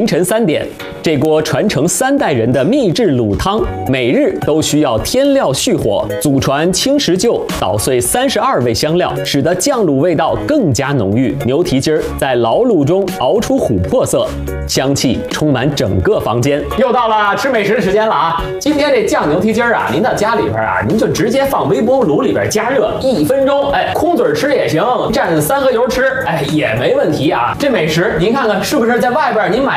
晨3点，这锅传承3代人的秘制卤汤，每日都需要添料续火，祖传青石臼捣碎32味香料，使得酱卤味道更加浓郁。牛蹄筋在老卤中熬出琥珀色，香气充满整个房间。又到了吃美食的时间了啊！今天这酱牛蹄筋啊，您到家里边啊，您就直接放微波炉里边加热1分钟，空嘴吃也行，蘸3合油吃，也没问题啊。这美食您看看是不是在外边您买